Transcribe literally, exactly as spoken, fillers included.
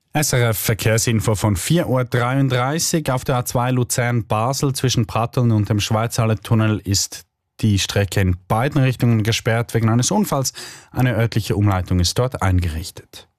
S R F Verkehrsinfo von vier Uhr dreiunddreißig. Auf der A zwei Luzern-Basel zwischen Pratteln und dem Schweizhallentunnel ist die Strecke in beiden Richtungen gesperrt wegen eines Unfalls. Eine örtliche Umleitung ist dort eingerichtet.